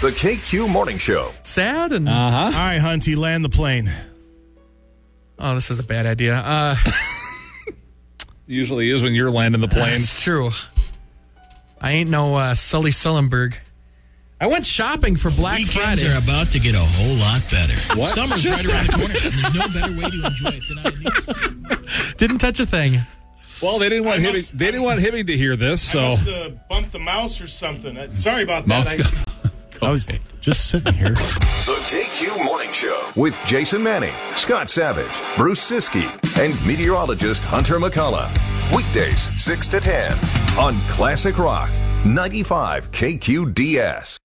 The KQ Morning Show. Sad and All right, Hunty, land the plane. oh, this is a bad idea. Usually is when you're landing the plane. It's true. I ain't no Sully Sullenberg. I went shopping for Black Weekends Friday. are about to get a whole lot better. What? Summer's right around the corner, and there's no better way to enjoy it than on news. Didn't touch a thing. Well, they didn't want I Hibbing. must- They didn't want Hibbing to hear this. I So must have bumped the mouse or something. Sorry about that. Mouse go- I was just sitting here. The KQ Morning Show with Jason Manning, Scott Savage, Bruce Siskey, and meteorologist Hunter McCullough. Weekdays 6 to 10 on Classic Rock 95 KQDS.